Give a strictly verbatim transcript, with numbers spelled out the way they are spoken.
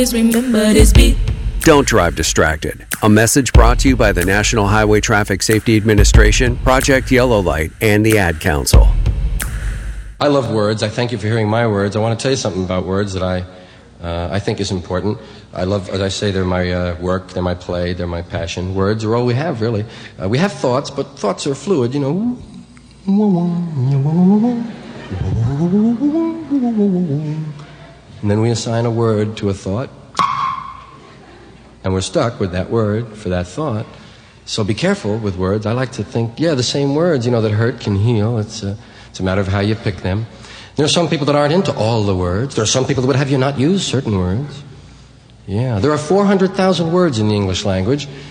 remember this beat. Don't drive distracted. A message brought to you by the National Highway Traffic Safety Administration, Project Yellow Light, and the Ad Council. I love words. I thank you for hearing my words. I want to tell you something about words that I, uh, I think is important. I love, as I say, they're my uh, work, they're my play, they're my passion. Words are all we have, really. Uh, we have thoughts, but thoughts are fluid, you know. And then we assign a word to a thought, and we're stuck with that word for that thought. So be careful with words. I like to think, yeah, the same words, you know, that hurt can heal. It's a, it's a matter of how you pick them. There are some people that aren't into all the words. There are some people that would have you not use certain words. Yeah, there are four hundred thousand words in the English language.